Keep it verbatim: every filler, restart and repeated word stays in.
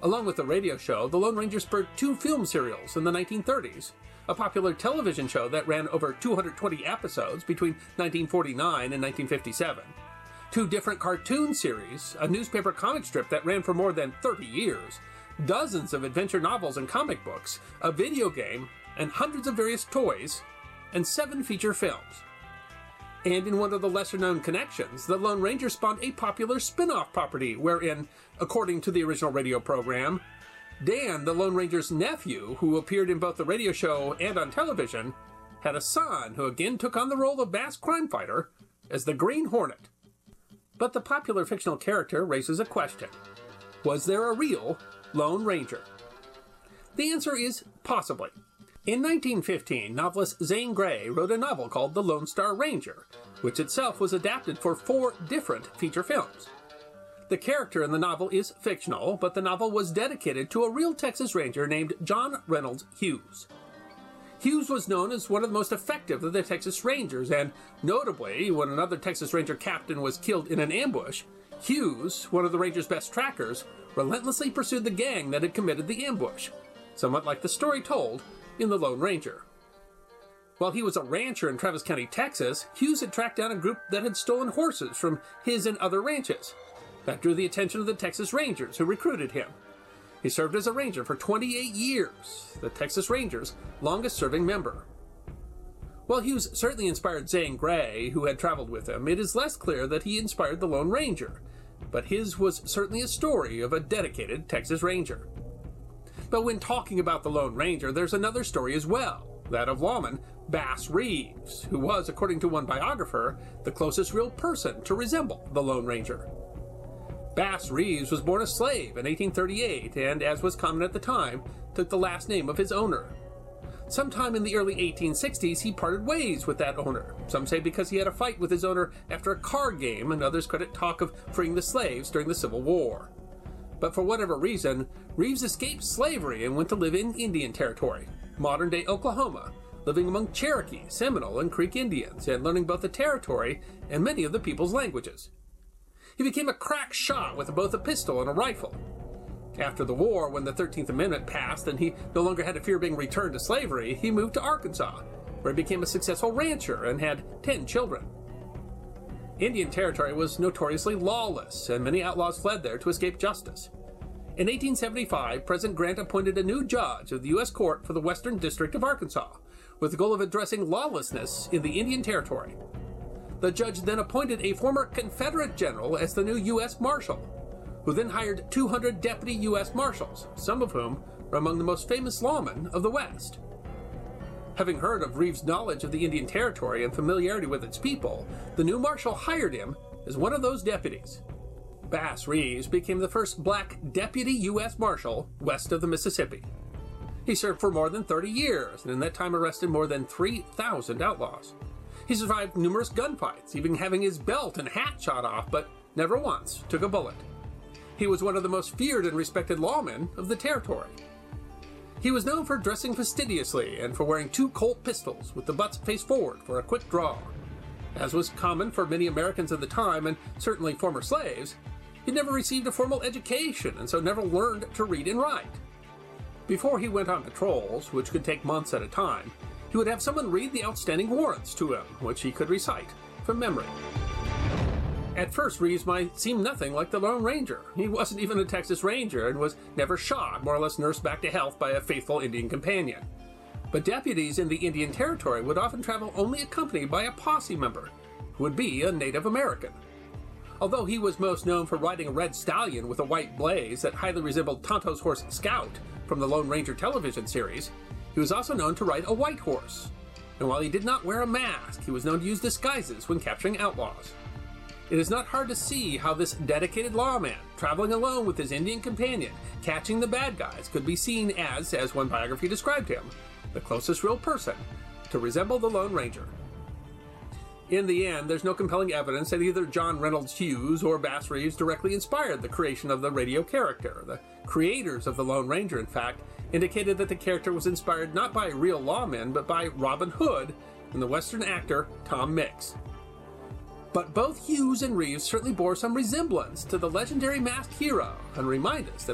Along with the radio show, The Lone Ranger spurred two film serials in the nineteen thirties, a popular television show that ran over two hundred twenty episodes between nineteen forty-nine and nineteen fifty-seven, two different cartoon series, a newspaper comic strip that ran for more than thirty years, dozens of adventure novels and comic books, a video game, and hundreds of various toys, and seven feature films. And in one of the lesser-known connections, The Lone Ranger spawned a popular spin-off property wherein, according to the original radio program, Dan, the Lone Ranger's nephew, who appeared in both the radio show and on television, had a son who again took on the role of masked crime fighter as the Green Hornet. But the popular fictional character raises a question. Was there a real Lone Ranger? The answer is possibly. In nineteen fifteen, novelist Zane Grey wrote a novel called The Lone Star Ranger, which itself was adapted for four different feature films. The character in the novel is fictional, but the novel was dedicated to a real Texas Ranger named John Reynolds Hughes. Hughes was known as one of the most effective of the Texas Rangers, and notably, when another Texas Ranger captain was killed in an ambush, Hughes, one of the Ranger's best trackers, relentlessly pursued the gang that had committed the ambush, somewhat like the story told in The Lone Ranger. While he was a rancher in Travis County, Texas, Hughes had tracked down a group that had stolen horses from his and other ranches. That drew the attention of the Texas Rangers, who recruited him. He served as a ranger for twenty-eight years, the Texas Rangers' longest-serving member. While Hughes certainly inspired Zane Grey, who had traveled with him, it is less clear that he inspired the Lone Ranger, but his was certainly a story of a dedicated Texas Ranger. But when talking about the Lone Ranger, there's another story as well, that of lawman Bass Reeves, who was, according to one biographer, the closest real person to resemble the Lone Ranger. Bass Reeves was born a slave in eighteen thirty-eight, and, as was common at the time, took the last name of his owner. Sometime in the early eighteen sixties, he parted ways with that owner. Some say because he had a fight with his owner after a card game, and others credit talk of freeing the slaves during the Civil War. But for whatever reason, Reeves escaped slavery and went to live in Indian Territory, modern-day Oklahoma, living among Cherokee, Seminole, and Creek Indians, and learning both the territory and many of the people's languages. He became a crack shot with both a pistol and a rifle. After the war, when the thirteenth Amendment passed and he no longer had to fear being returned to slavery, he moved to Arkansas, where he became a successful rancher and had ten children. Indian Territory was notoriously lawless, and many outlaws fled there to escape justice. In eighteen seventy-five, President Grant appointed a new judge of the U S Court for the Western District of Arkansas, with the goal of addressing lawlessness in the Indian Territory. The judge then appointed a former Confederate general as the new U S Marshal, who then hired two hundred deputy U S Marshals, some of whom were among the most famous lawmen of the West. Having heard of Reeves' knowledge of the Indian Territory and familiarity with its people, the new marshal hired him as one of those deputies. Bass Reeves became the first black deputy U S Marshal west of the Mississippi. He served for more than thirty years, and in that time arrested more than three thousand outlaws. He survived numerous gunfights, even having his belt and hat shot off, but never once took a bullet. He was one of the most feared and respected lawmen of the territory. He was known for dressing fastidiously and for wearing two Colt pistols with the butts face forward for a quick draw. As was common for many Americans at the time, and certainly former slaves, he never received a formal education and so never learned to read and write. Before he went on patrols, which could take months at a time, he would have someone read the outstanding warrants to him, which he could recite from memory. At first, Reeves might seem nothing like the Lone Ranger. He wasn't even a Texas Ranger and was never shot, more or less nursed back to health by a faithful Indian companion. But deputies in the Indian Territory would often travel only accompanied by a posse member, who would be a Native American. Although he was most known for riding a red stallion with a white blaze that highly resembled Tonto's horse Scout from the Lone Ranger television series, he was also known to ride a white horse. And while he did not wear a mask, he was known to use disguises when capturing outlaws. It is not hard to see how this dedicated lawman, traveling alone with his Indian companion, catching the bad guys, could be seen as, as one biography described him, the closest real person to resemble the Lone Ranger. In the end, there's no compelling evidence that either John Reynolds Hughes or Bass Reeves directly inspired the creation of the radio character. The creators of the Lone Ranger, in fact, indicated that the character was inspired not by real lawmen, but by Robin Hood and the Western actor Tom Mix. But both Hughes and Reeves certainly bore some resemblance to the legendary masked hero and remind us that